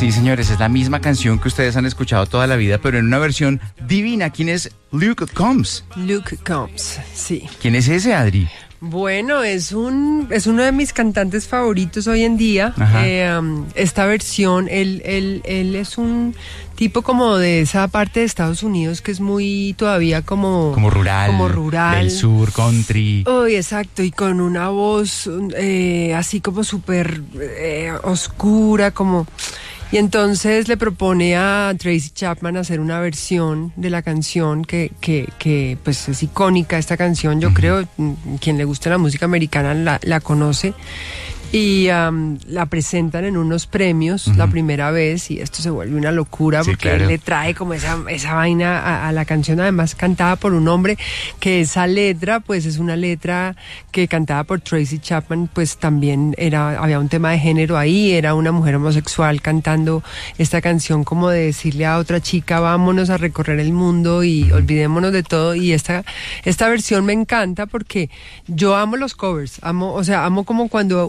Sí, señores, es la misma canción que ustedes han escuchado toda la vida, pero en una versión divina. ¿Quién es Luke Combs? Luke Combs, sí. ¿Quién es ese, Adri? Bueno, es uno de mis cantantes favoritos hoy en día. Esta versión, él es un tipo como de esa parte de Estados Unidos que es muy todavía como rural. Del sur, country. Uy, exacto, y con una voz así como súper oscura, como... Y entonces le propone a Tracy Chapman hacer una versión de la canción que pues es icónica esta canción, yo creo, quien le gusta la música americana la conoce. Y la presentan en unos premios la primera vez y esto se vuelve una locura, sí, porque claro, él le trae como esa vaina a la canción, además cantada por un hombre, que esa letra pues es una letra que cantada por Tracy Chapman, pues también había un tema de género ahí, era una mujer homosexual cantando esta canción como de decirle a otra chica vámonos a recorrer el mundo y olvidémonos de todo. Y esta versión me encanta porque yo amo los covers, amo como cuando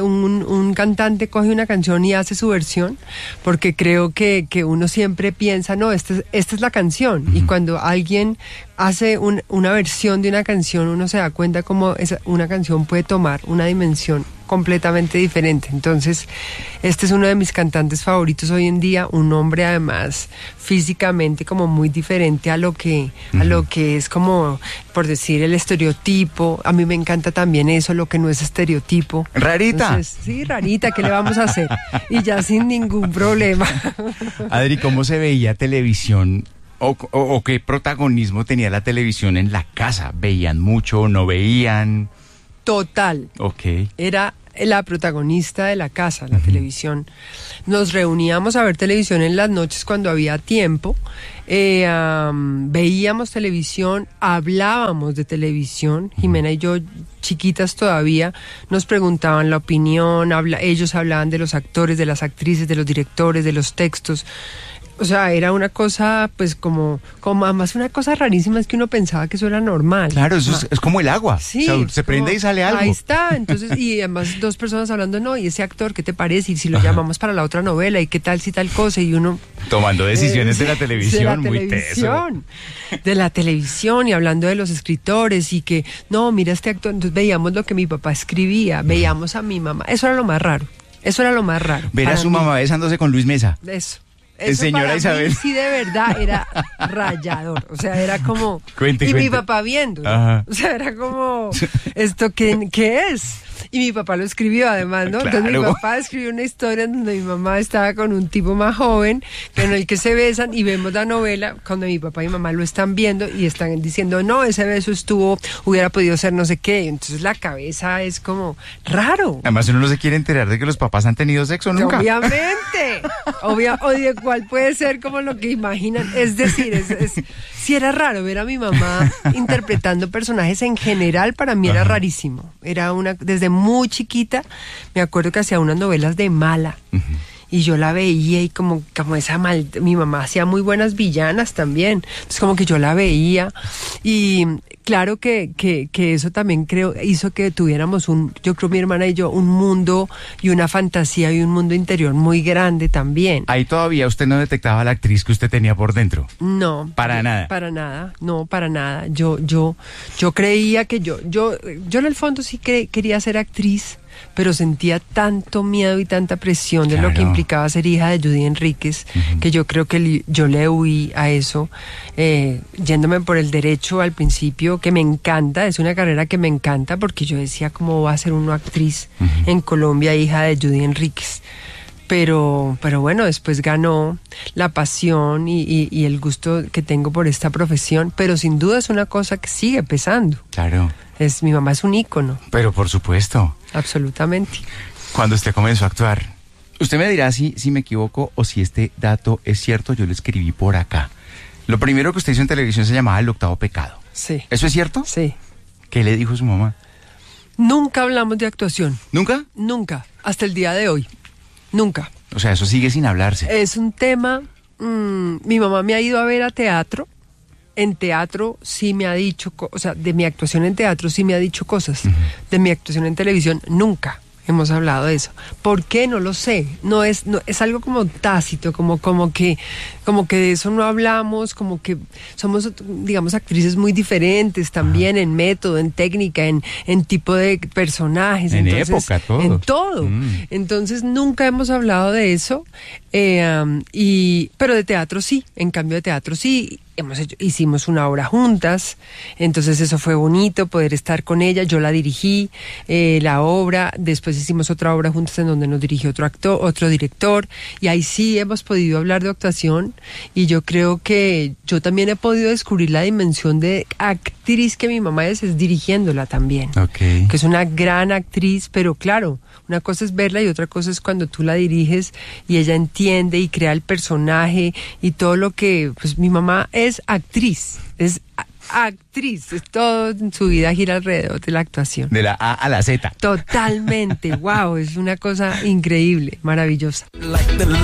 un cantante coge una canción y hace su versión, porque creo que uno siempre piensa, no, esta es la canción, y cuando alguien hace una versión de una canción, uno se da cuenta cómo una canción puede tomar una dimensión completamente diferente. Entonces, este es uno de mis cantantes favoritos hoy en día, un hombre además físicamente como muy diferente a lo que es como, por decir, el estereotipo. A mí me encanta también eso, lo que no es estereotipo. Rarita. Entonces, sí, rarita, ¿qué le vamos a hacer? Y ya sin ningún problema. Adri, ¿cómo se veía televisión? ¿O qué protagonismo tenía la televisión en la casa? ¿Veían mucho? ¿No veían? Total. Ok. Era la protagonista de la casa, la televisión. Nos reuníamos a ver televisión en las noches cuando había tiempo. Veíamos televisión, hablábamos de televisión. Jimena y yo, chiquitas todavía, nos preguntaban la opinión. Ellos hablaban de los actores, de las actrices, de los directores, de los textos. O sea, era una cosa, pues, como además una cosa rarísima, es que uno pensaba que eso era normal. Claro, eso es como el agua. Sí. O sea, se prende y sale algo. Ahí está, entonces, y además dos personas hablando, no, y ese actor, ¿qué te parece? Y si lo llamamos para la otra novela, y qué tal si tal cosa, y uno... Tomando decisiones de la televisión, muy teso. De la televisión, y hablando de los escritores, y que, no, mira este actor, entonces veíamos lo que mi papá escribía, veíamos a mi mamá, eso era lo más raro. Ver a su mamá besándose con Luis Mesa. Eso señora para Isabel. mí, sí, de verdad, era rayador. O sea, era como... Cuente. Mi papá viendo. O sea, era como... ¿Esto qué es? Y mi papá lo escribió además, ¿no? Claro. Entonces mi papá escribió una historia en donde mi mamá estaba con un tipo más joven, en el que se besan, y vemos la novela cuando mi papá y mi mamá lo están viendo y están diciendo, no, ese beso hubiera podido ser no sé qué. Entonces la cabeza es como raro. Además uno no se quiere enterar de que los papás han tenido sexo nunca. Obviamente. O de cuál puede ser como lo que imaginan. Es decir, sí era raro ver a mi mamá interpretando personajes en general, para mí era rarísimo. Desde muy chiquita, me acuerdo que hacía unas novelas de mala. Y yo la veía y como esa mi mamá hacía muy buenas villanas también. Entonces como que yo la veía y claro que eso también hizo que tuviéramos yo creo mi hermana y yo, un mundo y una fantasía y un mundo interior muy grande también. Ahí todavía usted no detectaba la actriz que usted tenía por dentro. No. Para nada. No, para nada. Yo creía que yo en el fondo sí quería ser actriz, pero sentía tanto miedo y tanta presión de lo que implicaba ser hija de Judy Enríquez, que yo creo que yo le huí a eso, yéndome por el derecho al principio, que me encanta, es una carrera que me encanta, porque yo decía, ¿cómo va a ser una actriz en Colombia, hija de Judy Enríquez? Pero bueno, después ganó la pasión y el gusto que tengo por esta profesión, pero sin duda es una cosa que sigue pesando. Claro. Mi mamá es un ícono. Pero por supuesto. Absolutamente. Cuando usted comenzó a actuar, usted me dirá si me equivoco o si este dato es cierto, yo lo escribí por acá. Lo primero que usted hizo en televisión se llamaba El Octavo Pecado. Sí. ¿Eso es cierto? Sí. ¿Qué le dijo su mamá? Nunca hablamos de actuación. ¿Nunca? Nunca, hasta el día de hoy. Nunca. O sea, eso sigue sin hablarse. Es un tema... mi mamá me ha ido a ver a teatro. En teatro sí me ha dicho... de mi actuación en teatro sí me ha dicho cosas. De mi actuación en televisión, nunca. hemos hablado de eso. ¿Por qué? No lo sé. Es algo como tácito, como que de eso no hablamos, como que somos, digamos, actrices muy diferentes también en método, en técnica, en tipo de personajes. En entonces, época, todo. En todo. Entonces nunca hemos hablado de eso, pero de teatro sí. En cambio de teatro sí. Hicimos una obra juntas, entonces eso fue bonito, poder estar con ella. Yo la dirigí, la obra, después hicimos otra obra juntas en donde nos dirigió otro director, y ahí sí hemos podido hablar de actuación, y yo creo que yo también he podido descubrir la dimensión de actriz que mi mamá es dirigiéndola también, Okay. que es una gran actriz, pero claro, una cosa es verla y otra cosa es cuando tú la diriges y ella entiende y crea el personaje y todo lo que, pues mi mamá es actriz, es todo en su vida gira alrededor de la actuación. De la A a la Z. Totalmente, wow, es una cosa increíble, maravillosa.